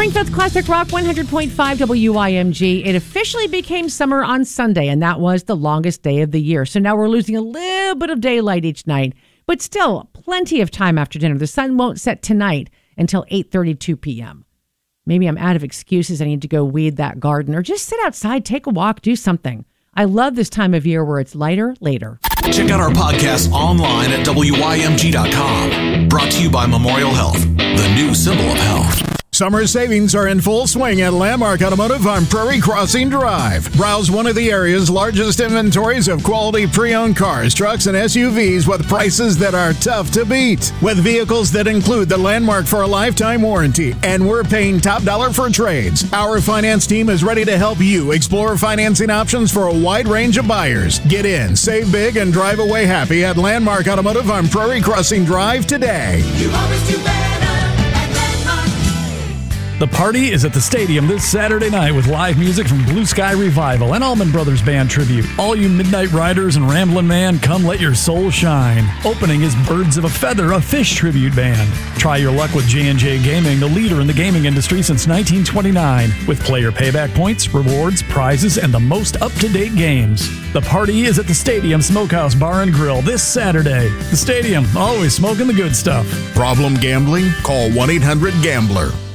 Springfield's Classic Rock 100.5 WYMG. It officially became summer on Sunday, and that was the longest day of the year. So now we're losing a little bit of daylight each night, but still plenty of time after dinner. The sun won't set tonight until 8:32 p.m. Maybe I'm out of excuses. I need to go weed that garden or just sit outside, take a walk, do something. I love this time of year where it's lighter later. Check out our podcast online at WYMG.com. Brought to you by Memorial Health, the new symbol of health. Summer savings are in full swing at Landmark Automotive on Prairie Crossing Drive. Browse one of the area's largest inventories of quality pre-owned cars, trucks, and SUVs with prices that are tough to beat. With vehicles that include the Landmark for a lifetime warranty, and we're paying top dollar for trades. Our finance team is ready to help you explore financing options for a wide range of buyers. Get in, save big, and drive away happy at Landmark Automotive on Prairie Crossing Drive today. You always do better. The party is at the stadium this Saturday night with live music from Blue Sky Revival and Allman Brothers Band Tribute. All you Midnight Riders and Ramblin' Man, come let your soul shine. Opening is Birds of a Feather, a Fish tribute band. Try your luck with J&J Gaming, the leader in the gaming industry since 1929, with player payback points, rewards, prizes, and the most up-to-date games. The party is at the Stadium Smokehouse Bar and Grill this Saturday. The Stadium, always smoking the good stuff. Problem gambling? Call 1-800-GAMBLER.